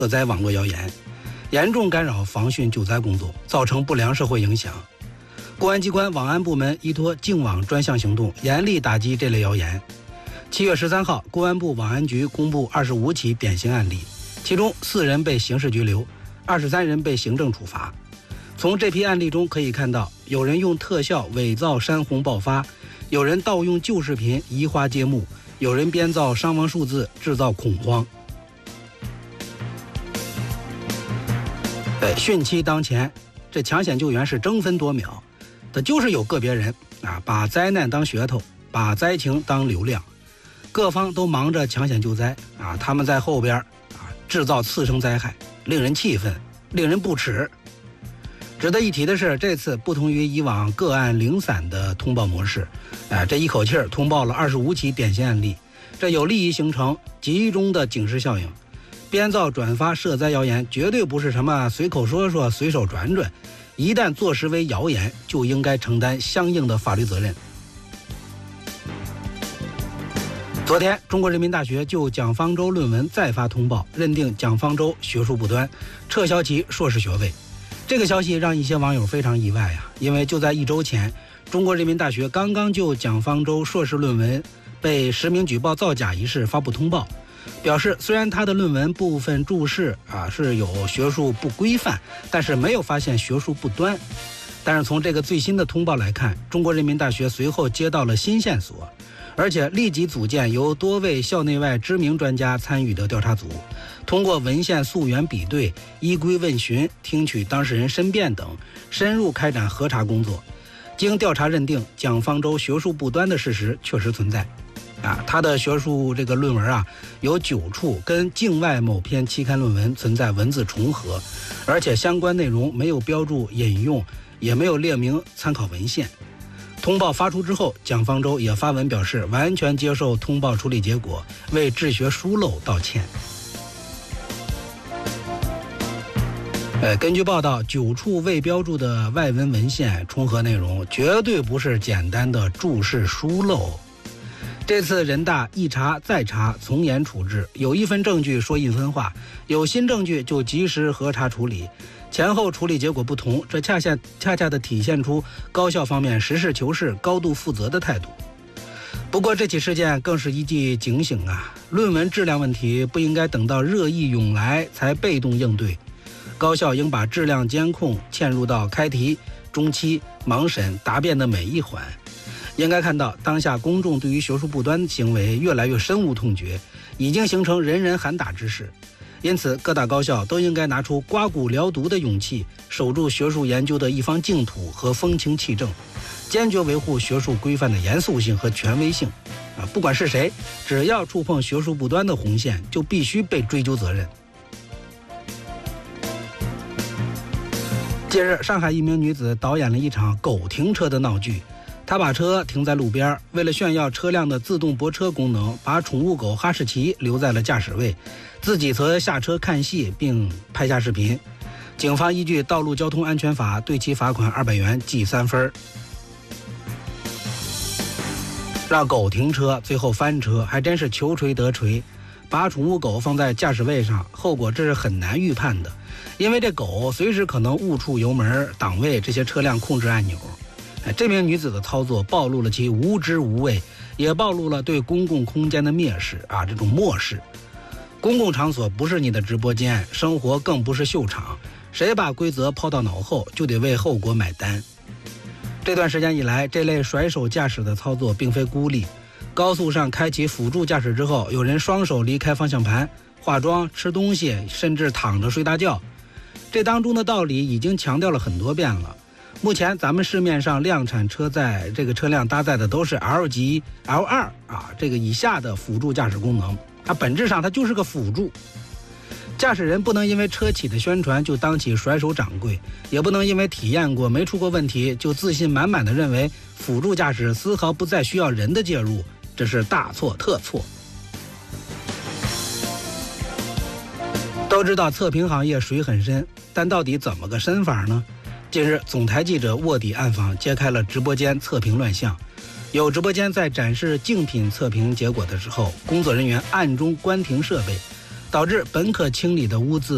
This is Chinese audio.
涉灾网络谣言，严重干扰防汛救灾工作，造成不良社会影响。公安机关网安部门依托净网专项行动，严厉打击这类谣言。7月13号，公安部网安局公布25起典型案例，其中4人被刑事拘留，23人被行政处罚。从这批案例中可以看到，有人用特效伪造山洪爆发，有人盗用旧视频移花接木，有人编造伤亡数字制造恐慌。汛期当前，这抢险救援是争分夺秒，它就是有个别人把灾难当噱头，把灾情当流量，各方都忙着抢险救灾他们在后边制造次生灾害，令人气愤，令人不齿。值得一提的是，这次不同于以往个案零散的通报模式，这一口气通报了25起典型案例，这有利于形成集中的警示效应。编造转发涉灾谣言绝对不是什么随口说说随手转转，一旦坐实为谣言，就应该承担相应的法律责任。昨天，中国人民大学就蒋方舟论文再发通报，认定蒋方舟学术不端，撤销其硕士学位。这个消息让一些网友非常意外因为就在1周前，中国人民大学刚刚就蒋方舟硕士论文被实名举报造假一事发布通报，表示虽然他的论文部分注释是有学术不规范，但是没有发现学术不端。但是从这个最新的通报来看，中国人民大学随后接到了新线索，而且立即组建由多位校内外知名专家参与的调查组，通过文献溯源比对、依规问询、听取当事人申辩等，深入开展核查工作。经调查认定，蒋方舟学术不端的事实确实存在。他的学术这个论文有9处跟境外某篇期刊论文存在文字重合，而且相关内容没有标注引用，也没有列明参考文献。通报发出之后，蒋方舟也发文表示完全接受通报处理结果，为治学疏漏道歉。根据报道，9处未标注的外文文献重合内容绝对不是简单的注释疏漏。这次人大一查再查，从严处置，有一分证据说一分话，有新证据就及时核查处理，前后处理结果不同，这恰恰的体现出高校方面实事求是、高度负责的态度。不过这起事件更是一记警醒论文质量问题不应该等到热议涌来才被动应对，高校应把质量监控嵌入到开题、中期、盲审、答辩的每一环。应该看到，当下公众对于学术不端行为越来越深恶痛绝，已经形成人人喊打之势。因此，各大高校都应该拿出刮骨疗毒的勇气，守住学术研究的一方净土和风清气正，坚决维护学术规范的严肃性和权威性。不管是谁，只要触碰学术不端的红线，就必须被追究责任。近日，上海一名女子导演了一场狗停车的闹剧。他把车停在路边，为了炫耀车辆的自动泊车功能，把宠物狗哈士奇留在了驾驶位，自己则下车看戏并拍下视频。警方依据《道路交通安全法》对其罚款200元，记3分。让狗停车，最后翻车，还真是求锤得锤。把宠物狗放在驾驶位上，后果这是很难预判的，因为这狗随时可能误触油门、档位这些车辆控制按钮。这名女子的操作暴露了其无知无畏，也暴露了对公共空间的蔑视这种漠视。公共场所不是你的直播间，生活更不是秀场，谁把规则抛到脑后，就得为后果买单。这段时间以来，这类甩手驾驶的操作并非孤立。高速上开启辅助驾驶之后，有人双手离开方向盘，化妆、吃东西，甚至躺着睡大觉。这当中的道理已经强调了很多遍了。目前咱们市面上量产车载这个车辆搭载的都是 L 级、L2 这个以下的辅助驾驶功能，它本质上它就是个辅助。驾驶人不能因为车企的宣传就当起甩手掌柜，也不能因为体验过没出过问题就自信满满的认为辅助驾驶丝毫不再需要人的介入，这是大错特错。都知道测评行业水很深，但到底怎么个深法呢？近日，总台记者卧底暗访，揭开了直播间测评乱象。有直播间在展示竞品测评结果的时候，工作人员暗中关停设备，导致本可清理的污渍